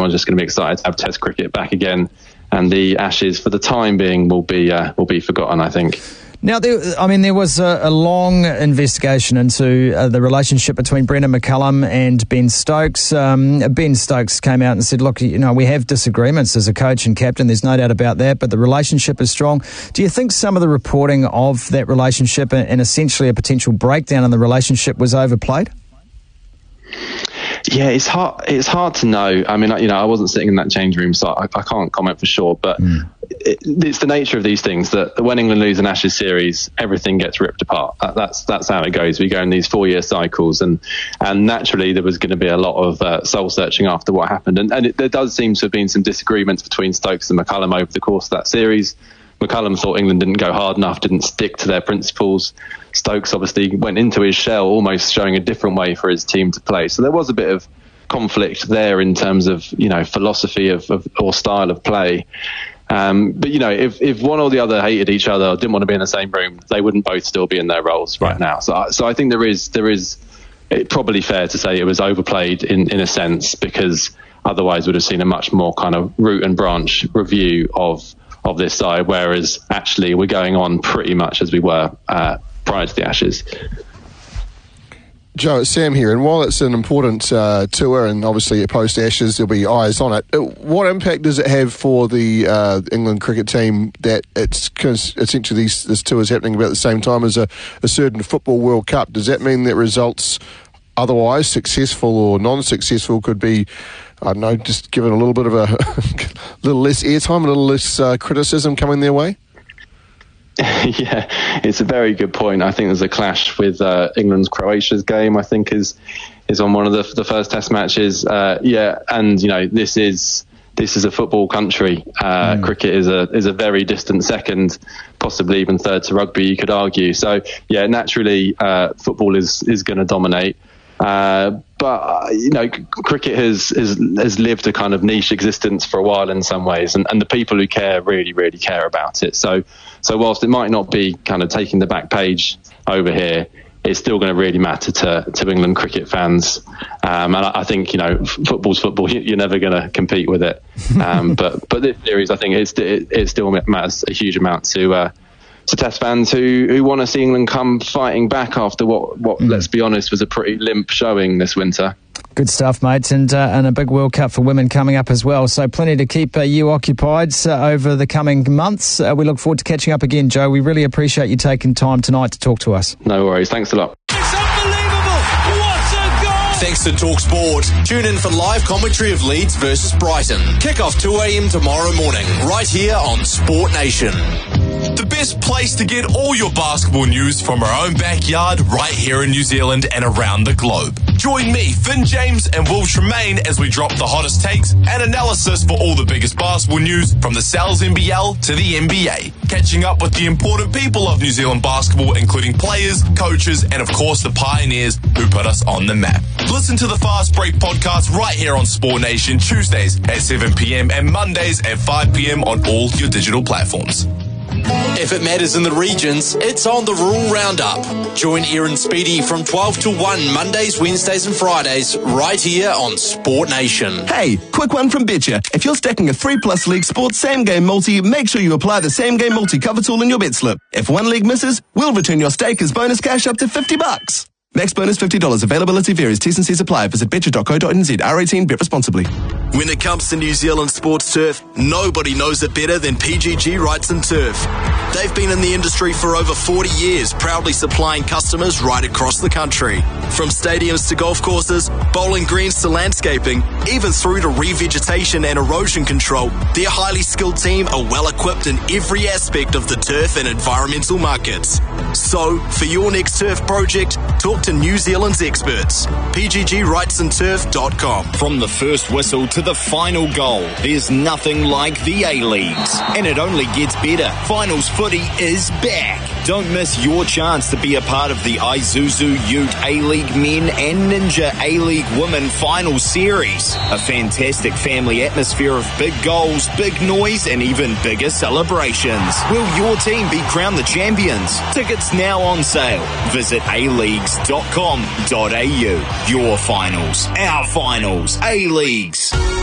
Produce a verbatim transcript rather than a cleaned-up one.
everyone's just going to be excited to have Test cricket back again, and the Ashes, for the time being, will be uh, will be forgotten, I think. Now, there, I mean, there was a, a long investigation into uh, the relationship between Brendan McCullum and Ben Stokes. Um, Ben Stokes came out and said, look, you know, we have disagreements as a coach and captain, there's no doubt about that, but the relationship is strong. Do you think some of the reporting of that relationship and, and essentially a potential breakdown in the relationship was overplayed? Yeah, it's hard. It's hard to know. I mean, you know, I wasn't sitting in that change room, so I, I can't comment for sure. But mm. it, it's the nature of these things that when England lose an Ashes series, everything gets ripped apart. That's that's how it goes. We go in these four-year cycles, and and naturally there was going to be a lot of uh, soul searching after what happened. And, and it, there does seem to have been some disagreements between Stokes and McCullum over the course of that series. McCullum thought England didn't go hard enough, didn't stick to their principles. Stokes obviously went into his shell, almost showing a different way for his team to play. So there was a bit of conflict there in terms of, you know, philosophy of, of or style of play. Um, but, you know, if, if one or the other hated each other or didn't want to be in the same room, they wouldn't both still be in their roles right now. So, so I think there is there is it probably fair to say it was overplayed in, in a sense, because otherwise would have seen a much more kind of root and branch review of of this side, whereas actually we're going on pretty much as we were uh, prior to the Ashes. Joe, it's Sam here, and while it's an important uh, tour and obviously post-Ashes there'll be eyes on it, what impact does it have for the uh, England cricket team that it's essentially these, this tour is happening about the same time as a, a certain Football World Cup? Does that mean that results otherwise, successful or non-successful, could be, I don't know, just given a little bit of a little less airtime, a little less uh, criticism coming their way? Yeah, it's a very good point. I think there's a clash with uh, England's Croatia's game, I think is is on one of the, the first Test matches. Uh, yeah, and you know this is this is a football country. Uh, mm. Cricket is a is a very distant second, possibly even third to rugby, you could argue. So yeah, naturally, uh, football is is going to dominate. Uh, but uh, you know, cricket has, has has lived a kind of niche existence for a while in some ways, and, and the people who care really, really care about it. So, so whilst it might not be kind of taking the back page over here, it's still going to really matter to, to England cricket fans. Um, and I, I think you know, f- football's football. You're never going to compete with it. Um, but but this series, I think it's, it, it still matters a huge amount to. Uh, to Test fans who, who want to see England come fighting back after what, what mm. let's be honest, was a pretty limp showing this winter. Good stuff, mate, and uh, and a big World Cup for women coming up as well. So plenty to keep uh, you occupied uh, over the coming months. Uh, we look forward to catching up again, Joe. We really appreciate you taking time tonight to talk to us. No worries. Thanks a lot. It's unbelievable. What a goal! Thanks to TalkSport. Tune in for live commentary of Leeds versus Brighton. Kick-off two a.m. tomorrow morning, right here on Sport Nation. The best place to get all your basketball news from our own backyard right here in New Zealand and around the globe. Join me, Finn James and Will Tremaine as we drop the hottest takes and analysis for all the biggest basketball news from the Sal's N B L to the N B A. Catching up with the important people of New Zealand basketball, including players, coaches, and of course the pioneers who put us on the map. Listen to the Fast Break podcast right here on Sport Nation, Tuesdays at seven p.m. and Mondays at five p.m. on all your digital platforms. If it matters in the regions, it's on the Rural Roundup. Join Aaron Speedy from twelve to one Mondays, Wednesdays and Fridays right here on Sport Nation. Hey, quick one from Betcha. If you're stacking a three plus leg sports same game multi, make sure you apply the same game multi cover tool in your bet slip. If one leg misses, we'll return your stake as bonus cash up to fifty bucks. Max bonus fifty dollars. Availability varies. T's and C's apply. Visit betcha dot co dot n z. R eighteen. Bet responsibly. When it comes to New Zealand sports turf, nobody knows it better than P G G Wrights and Turf. They've been in the industry for over forty years, proudly supplying customers right across the country. From stadiums to golf courses, bowling greens to landscaping, even through to revegetation and erosion control, their highly skilled team are well equipped in every aspect of the turf and environmental markets. So, for your next turf project, talk to New Zealand's experts. P G G Wrights and Turf dot com. From the first whistle to the final goal, there's nothing like the A-Leagues. And it only gets better. Finals footy is back. Don't miss your chance to be a part of the Isuzu Ute A-League Men and Ninja A-League Women Final Series. A fantastic family atmosphere of big goals, big noise, and even bigger celebrations. Will your team be crowned the champions? Tickets now on sale. Visit a leagues dot com dot a u. Your finals, our finals, A-Leagues.